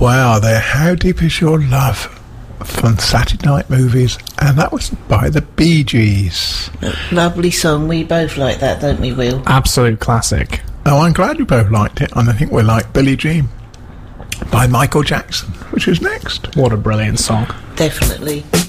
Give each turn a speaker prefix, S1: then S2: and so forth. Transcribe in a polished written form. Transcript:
S1: Wow, there. How Deep Is Your Love from Saturday Night Movies, and that was by the Bee Gees.
S2: Lovely song. We both like that, don't we, Will?
S3: Absolute classic.
S1: Oh, I'm glad you both liked it, and I think we like Billie Jean by Michael Jackson, which is next.
S3: What a brilliant song.
S2: Definitely.